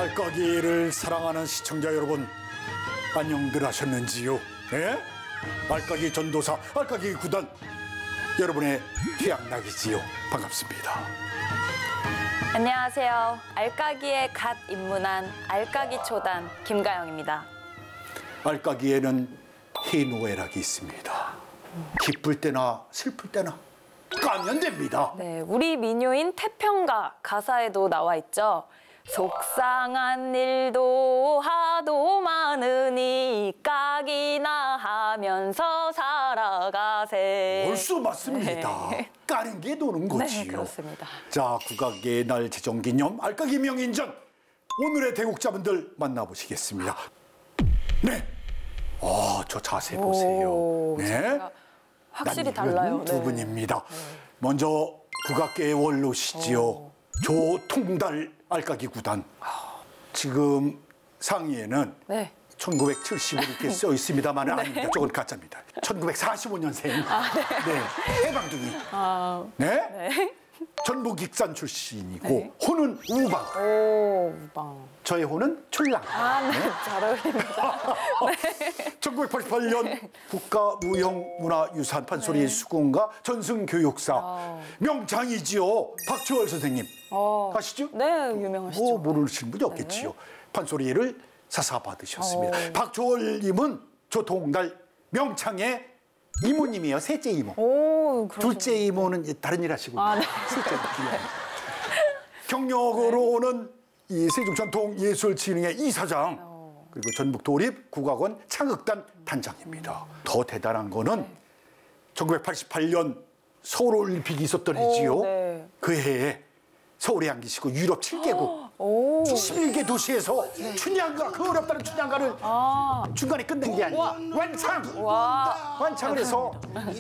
알까기를 사랑하는 시청자 여러분, 안녕들 하셨는지요? 예? 알까기 전도사, 알까기 구단, 여러분의 태양락이지요. 반갑습니다. 안녕하세요. 알까기에 갓 입문한 알까기 초단 김가영입니다. 알까기에는 희노애락이 있습니다. 기쁠 때나 슬플 때나 까면 됩니다. 네, 우리 민요인 태평가 가사에도 나와 있죠. 속상한 일도 하도 많으니 까기나 하면서 살아가세. 벌써 맞습니다. 네. 까는 게 노는 거지요. 네, 그렇습니다. 자, 국악의 날 제정기념 알까기 명인전, 오늘의 대국자분들 만나보시겠습니다. 네. 저 자세 보세요. 오, 네. 자세가 확실히 달라요. 두 네. 분입니다. 먼저 국악계의 원로시지요. 조통달 알까기 구단. 지금 상의에는 네. 1970 이렇게 써 있습니다만 아닙니다. 저건 가짜입니다. 1945년생. 네. 해방둥이. 네. 전북 익산 출신이고 네. 호는 우방. 오, 우방. 저의 호는 출랑. 네. 잘 어울립니다. 1988년 국가무형문화유산 판소리 수군가 전승교육사 명장이지요. 박주월 선생님 아시죠? 네, 유명하시죠. 모르시는 분이 없겠지요. 판소리를 사사 받으셨습니다. 박주월님은 조통달 명창의 이모님이에요. 셋째 이모. 오, 둘째 이모는 다른 일 하시고 네. 셋째 경력으로는 이 세종전통예술진흥회 이사장, 그리고 전북도립국악원 창극단 단장입니다. 더 대단한 거는 1988년 서울올림픽이 있었던 해지요. 네. 그 해에 서울에 안기시고 유럽 7개국 11개 도시에서 춘향가, 그 어렵다는 춘향가를 중간에 끝낸 게 아니에요. 완창을 해서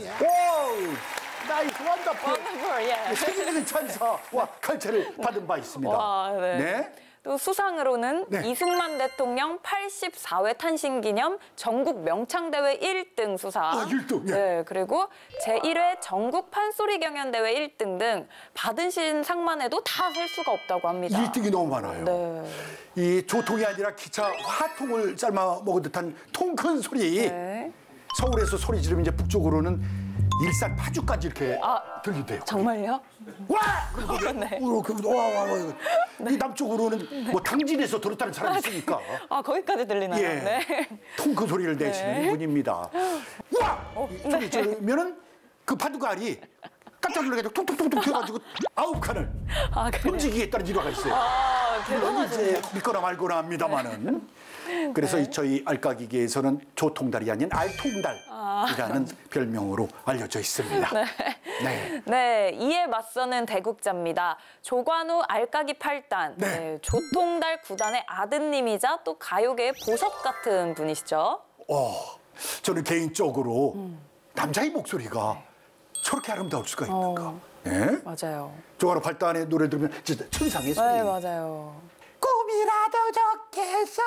나이스 원더풀 세계적인 찬사와 칼퇴를 받은 바 있습니다. 와, 네. 또 수상으로는 네. 이승만 대통령 84회 탄신기념 전국 명창대회 1등 수상. 1등, 예. 네, 그리고 제1회 전국 판소리 경연대회 1등 등 받으신 상만 해도 다 셀 수가 없다고 합니다. 1등이 너무 많아요. 네. 이 조통이 아니라 기차 화통을 삶아 먹은 듯한 통 큰 소리. 네. 서울에서 소리 지르면 이제 북쪽으로는 일산 파주까지 이렇게 들린대요. 정말요? 와! 네. 이 남쪽으로는 뭐 당진에서 들었다는 사람이 있으니까. 거기까지 들리나요? 예. 네. 통 큰 소리를 내시는 분입니다. 와! 이 소리 지르면은 그 파두갈이 깜짝 놀라가지고 퉁퉁퉁퉁 튀어가지고 9칸을 움직이겠다는 일화가 있어요. 물론 이제 믿거나 말거나 합니다만은. 그래서 저희 알까기계에서는 조통달이 아닌 알통달이라는 별명으로 알려져 있습니다. 네, 이에 맞서는 대국자입니다. 조관우 알까기 8단, 조통달 9단의 아드님이자 또 가요계의 보석 같은 분이시죠. 저는 개인적으로 남자의 목소리가 저렇게 아름다울 수가 있는가. 네? 맞아요. 조관우 8단의 노래 들으면 진짜 천상의 소리. 네, 맞아요. 꿈이라도 좋겠어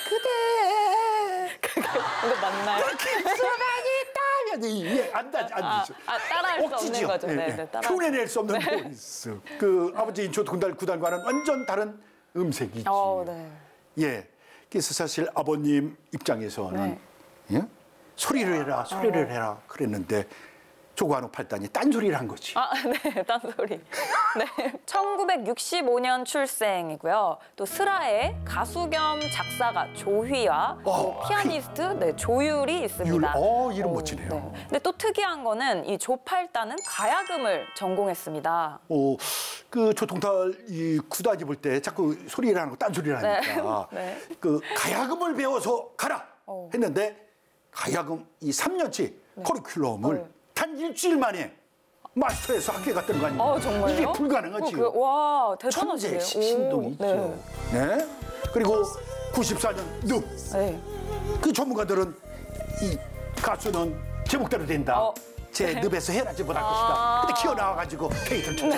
그대 이거 맞나요? 수많이 있다면 이게 안 되죠. 따라할 수 없는 거죠. 네, 흉내낼 수 없는 보이스. 그 아버지인 조통달 구단과는 완전 다른 음색이지. 네. 예. 그래서 사실 아버님 입장에서는 예? 소리를 해라 그랬는데 조관우 8단이 딴소리를 한 거지. 네, 딴소리. 네, 1965년 출생이고요. 또 슬하에 가수 겸 작사가 조휘와 또 피아니스트 조율이 있습니다. 이름 멋지네요. 근데 또 특이한 거는 이 조 8단은 가야금을 전공했습니다. 그 조통달 이 구단이 볼 때 자꾸 소리를 하는 거 딴소리를 하니까 그 가야금을 배워서 가라 했는데 가야금 이 3년치 커리큘럼을 단 일주일 만에 마스터해서 학교에 갔던 거 아닙니까? 정말요? 이게 불가능하지요. 와, 천재 대단하시네요. 신동이죠. 네. 그리고 94년 늪. 그 전문가들은 이 가수는 제목대로 된다. 제 늪에서 해야지 못할 것이다. 근데 키워 나와가지고 케이크를 쳤죠.